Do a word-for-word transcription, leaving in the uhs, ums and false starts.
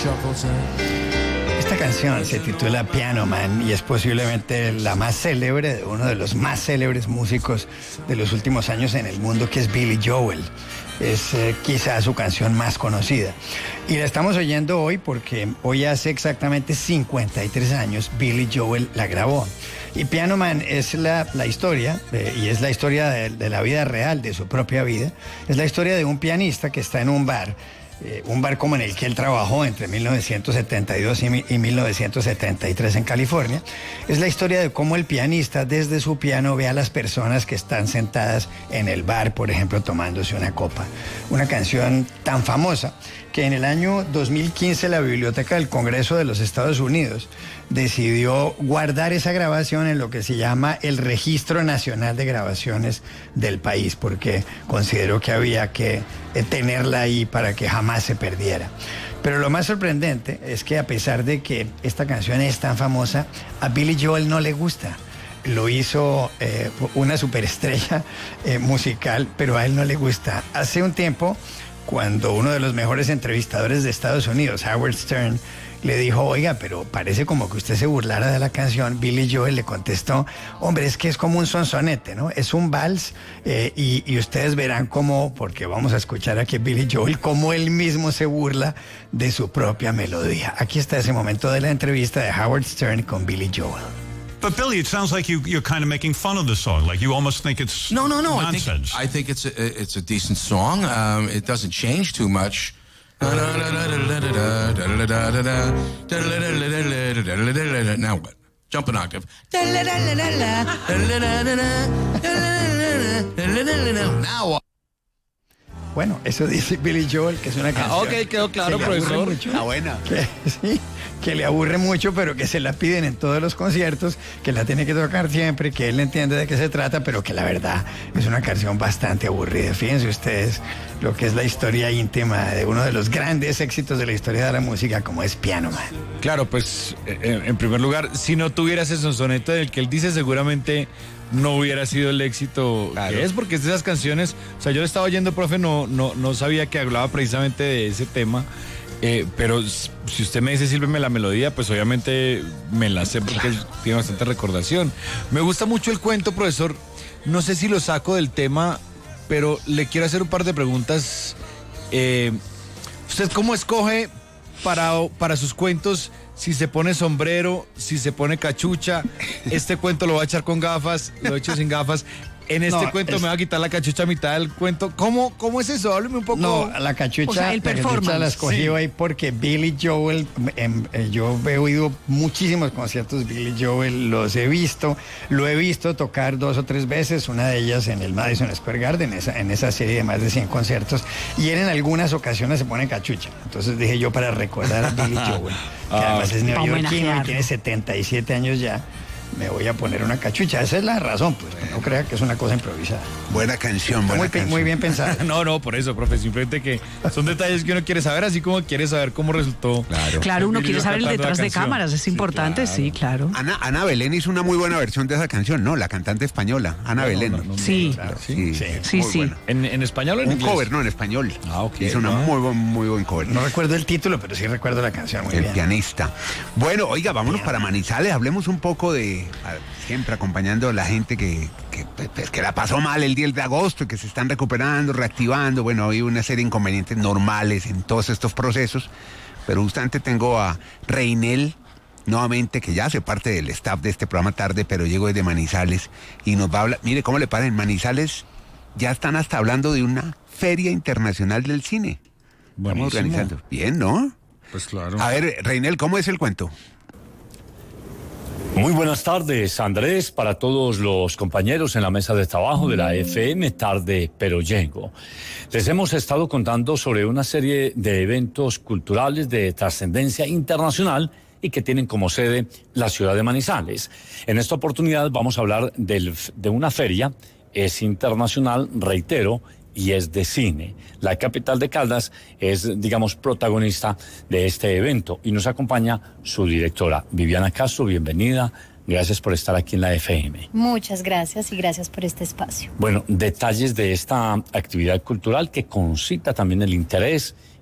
Esta canción se titula Piano Man y es posiblemente la más célebre de uno de los más célebres músicos de los últimos años en el mundo, que es Billy Joel. Es eh, quizá su canción más conocida. Y la estamos oyendo hoy porque hoy hace exactamente cincuenta y tres años Billy Joel la grabó. Y Piano Man es la, la historia, eh, y es la historia de, de la vida real, de su propia vida. Es la historia de un pianista que está en un bar. Eh, un bar como en el que él trabajó entre mil novecientos setenta y dos y, y mil novecientos setenta y tres en California. Es la historia de cómo el pianista desde su piano ve a las personas que están sentadas en el bar, por ejemplo, tomándose una copa. Una canción tan famosa que en el año dos mil quince la Biblioteca del Congreso de los Estados Unidos decidió guardar esa grabación en lo que se llama el Registro Nacional de Grabaciones del país, porque consideró que había que tenerla ahí para que jamás se perdiera. Pero lo más sorprendente es que a pesar de que esta canción es tan famosa, a Billy Joel no le gusta. Lo hizo eh, una superestrella eh, musical, pero a él no le gusta. Hace un tiempo, cuando uno de los mejores entrevistadores de Estados Unidos, Howard Stern, le dijo, oiga, pero parece como que usted se burlara de la canción, Billy Joel le contestó, hombre, es que es como un sonsonete, ¿no? Es un vals eh, y, y ustedes verán cómo, porque vamos a escuchar aquí a Billy Joel, cómo él mismo se burla de su propia melodía. Aquí está ese momento de la entrevista de Howard Stern con Billy Joel. But Billy, it sounds like you, you're kind of making fun of the song. Like you almost think it's no, no, no. nonsense. I think I think it's a, it's a decent song. Um, it doesn't change too much. Now what? Jump an octave. Now what? Bueno, eso dice Billy Joel, que es una canción. Ah, ok, quedó claro, profesor. Está buena. Que, sí, que le aburre mucho, pero que se la piden en todos los conciertos, que la tiene que tocar siempre, que él entiende de qué se trata, pero que la verdad es una canción bastante aburrida. Fíjense ustedes lo que es la historia íntima de uno de los grandes éxitos de la historia de la música, como es Piano Man. Claro, pues, eh, en primer lugar, si no tuviera ese sonsonete del que él dice, seguramente no hubiera sido el éxito claro. que es, porque es de esas canciones, o sea, yo le estaba oyendo, profe, no, no, no sabía que hablaba precisamente de ese tema, eh, pero si usted me dice, sílveme la melodía, pues obviamente me la sé porque claro. tiene bastante recordación. Me gusta mucho el cuento, profesor, no sé si lo saco del tema, pero le quiero hacer un par de preguntas. Eh, ¿Usted cómo escoge para, para sus cuentos? Si se pone sombrero, si se pone cachucha, este cuento lo va a echar con gafas, lo he hecho sin gafas. En este no, cuento es... me va a quitar la cachucha a mitad del cuento. ¿Cómo, cómo es eso? Hábleme un poco. No, la cachucha, o sea, el la cachucha la escogí sí. ahí porque Billy Joel, eh, eh, yo he oído muchísimos conciertos de Billy Joel, los he visto, lo he visto tocar dos o tres veces, una de ellas en el Madison Square Garden, esa, en esa serie de más de cien conciertos, y él en algunas ocasiones se pone cachucha. Entonces dije yo, para recordar a Billy Joel, que ah, además es neoyorquino y tiene setenta y siete años ya, me voy a poner una cachucha. Esa es la razón, pues, que no crea que es una cosa improvisada. Buena canción, buena muy, canción. Muy bien pensada. No, no, por eso, profe, simplemente que son detalles que uno quiere saber, así como quiere saber cómo resultó. Claro, claro uno quiere saber el detrás de cámaras, es importante, sí, claro. Sí, claro. Ana, Ana Belén hizo una muy buena versión de esa canción, ¿no? La cantante española, Ana no, Belén. No, no, no, sí. Claro, sí, sí, sí. sí, sí. ¿En, ¿En español o en Un inglés? cover, no, en español. Ah, ok. Hizo una muy buen, muy buen cover. No recuerdo el título, pero sí recuerdo la canción muy el bien. El pianista. Bueno, oiga, vámonos para Manizales, hablemos un poco de... Siempre acompañando a la gente que, que, pues, que la pasó mal el diez de agosto y que se están recuperando, reactivando. Bueno, hay una serie de inconvenientes normales en todos estos procesos, pero justamente tengo a Reinel nuevamente, que ya hace parte del staff de este programa Tarde, pero llegó desde Manizales y nos va a hablar. Mire cómo le parece, en Manizales ya están hasta hablando de una feria internacional del cine. Buenísimo. Estamos organizando. Bien, ¿no? Pues claro. A ver, Reinel, ¿cómo es el cuento? Muy buenas tardes, Andrés, para todos los compañeros en la mesa de trabajo de la F M Tarde, pero llego. Les hemos estado contando sobre una serie de eventos culturales de trascendencia internacional y que tienen como sede la ciudad de Manizales. En esta oportunidad vamos a hablar del, de una feria, es internacional, reitero, y es de cine. La capital de Caldas es, digamos, protagonista de este evento y nos acompaña su directora, Viviana Castro. Bienvenida, gracias por estar aquí en la F M. Muchas gracias y gracias por este espacio. Bueno, detalles de esta actividad cultural que concita también el interés